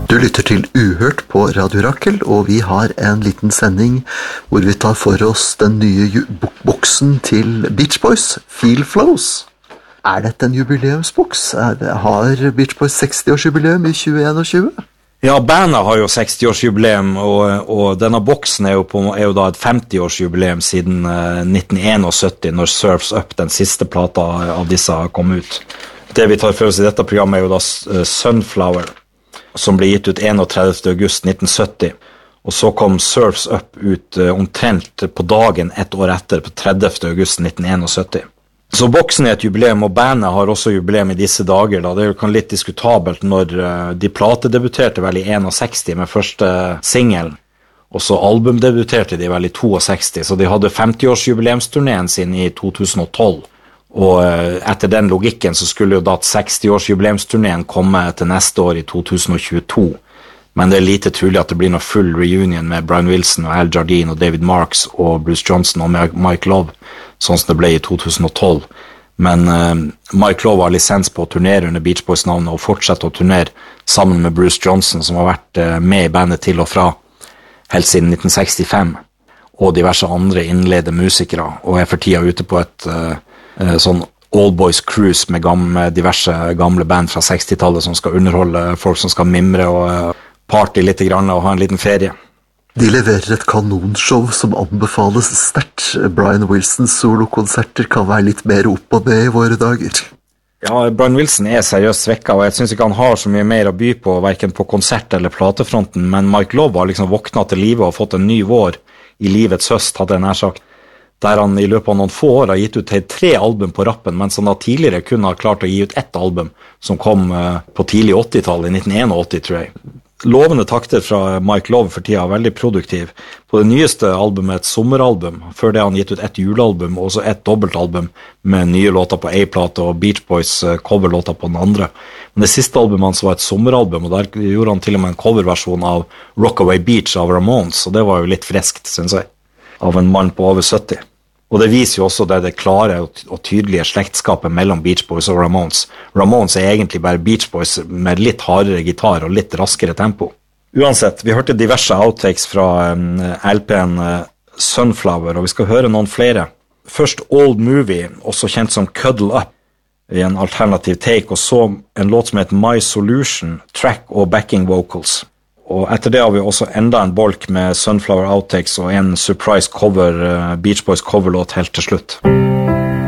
Du lytter til Uhørt på Radio Rakel, og vi har en liten sending hvor vi tar for oss den nye boksen til Beach Boys, Feel Flows. Er dette en jubileumsboks? Har Beach Boys 60-årsjubileum i 2021? Ja, bandet har jo 60-årsjubileum, og denne boksen er jo da et 50-årsjubileum siden 1971, når Surf's Up, den siste plata av disse, kom ut. Det vi tar for oss i dette programmet er jo da Sunflower, som ble gitt ut 31. august 1970, og så kom Surf's Up ut omtrent på dagen et år etter, på 30. august 1971. Så boksen er et jubileum, og bandet har også jubileum i disse dager. Da. Det er jo litt diskutabelt når de platedebuterte vel i 61 med første singel, og så albumdebuterte de vel i 62, så de hadde 50-årsjubileumsturneen sin i 2012. Og etter den logikken så skulle jo da 60-årsjubileumsturneen komme til neste år i 2022. Men det er lite trolig at det blir noe full reunion med Brian Wilson og Al Jardine og David Marks og Bruce Johnson og Mike Love, sånn som det ble i 2012. Men Mike Love har lisens på å turnere under Beach Boys-navnet og fortsette å turnere sammen med Bruce Johnson, som har vært med i bandet til og fra helt siden 1965, og diverse andre innledende musikere, og er for tida ute på et sånn All Boys Cruise med diverse gamle band fra 60-tallet som skal underholde folk som skal mimre og party litt grann og ha en liten ferie. De leverer et kanonshow som anbefales sterkt. Brian Wilsons solokonserter kan være litt mer opp og ned i våre dager. Ja, Brian Wilson er seriøst svekket, og jeg synes ikke han har så mye mer å by på, hverken på konsert eller platefronten, men Mike Love har liksom våknet til livet og fått en ny vår i livets høst, hadde jeg nær sagt. Der han i løpet av noen få år har gitt ut 3 album på rappen, mens han da tidligere kunne ha klart å gi ut 1 album, som kom på tidlig 80-tallet, i 1981, tror jeg. Lovende takter fra Mike Love for tida, veldig produktiv. På det nyeste albumet, et sommeralbum, før det har han gitt ut 1 julealbum, og også 1 dobbeltalbum med nye låter på A-plate og Beach Boys coverlåter på den andre. Men det siste albumet hans var et sommeralbum, og der gjorde han til og med en coverversjon av Rockaway Beach av Ramones, og det var jo litt friskt, synes jeg, av en mann på over 70. Og det viser jo også det klare og tydelige slektskapet mellom Beach Boys og Ramones. Ramones er egentlig bare Beach Boys med litt hardere gitar og litt raskere tempo. Uansett, vi hørte diverse outtakes fra LP'en Sunflower, og vi skal høre noen flere. Først Old Movie, også kjent som Cuddle Up, i en alternativ take, og så en låt som heter My Solution, track og backing vocals. Og etter det har vi også enda en bolk med Sunflower outtakes og en surprise cover, Beach Boys coverlåt helt til slutt.